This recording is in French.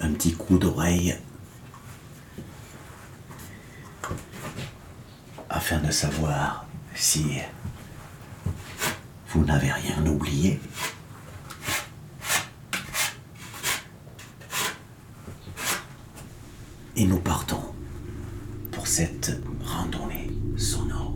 un petit coup d'oreille afin de savoir si vous n'avez rien oublié. Et nous partons pour cette randonnée sonore.